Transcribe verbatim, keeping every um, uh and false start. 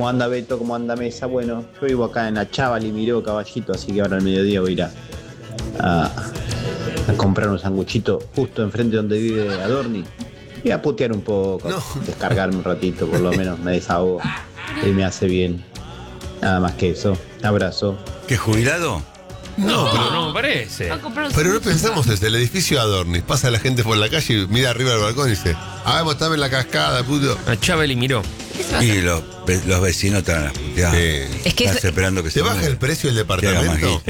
¿Cómo anda Beto? ¿Cómo anda Mesa? Bueno, yo vivo acá en la Chaval y Miró, Caballito, así que ahora al mediodía voy a ir a, a, a comprar un sanguchito justo enfrente donde vive Adorni y a putear un poco, No. descargarme un ratito, por lo menos me desahogo y me hace bien. Nada más que eso. Abrazo. ¿Qué jubilado? No, No, pero, no me parece. Va a comprar un pero no sándwich. pensamos desde el edificio Adornis. Pasa la gente por la calle y mira arriba del balcón y dice, ah, vamos a estar en la cascada, puto. A Chabeli miró. Y los, ve- los vecinos están a las puteadas. Sí. Es que Estás es- esperando que ¿Te se baja mueva. el precio del Te haga departamento? magia.